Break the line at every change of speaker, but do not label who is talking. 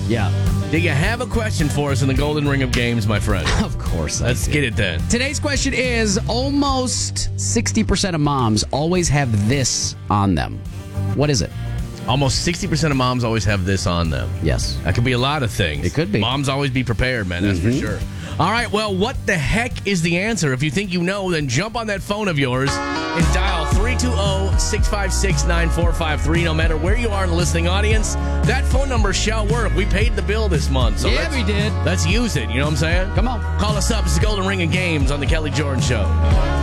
Yeah.
Do you have a question for us in the Golden Ring of Games, my friend?
Of course.
Let's get it then.
Today's question is almost 60% of moms always have this on them. What is it?
Almost 60% of moms always have this on them.
Yes.
That could be a lot of things.
It could be.
Moms always be prepared, man. That's for sure. All right, well, what the heck is the answer? If you think you know, then jump on that phone of yours and dial 320-656-9453. No matter where you are in the listening audience, that phone number shall work. We paid the bill this month. So
we did.
Let's use it. You know what I'm saying?
Come on.
Call us up. It's the Golden Ring of Games on the Kelly Jordan Show.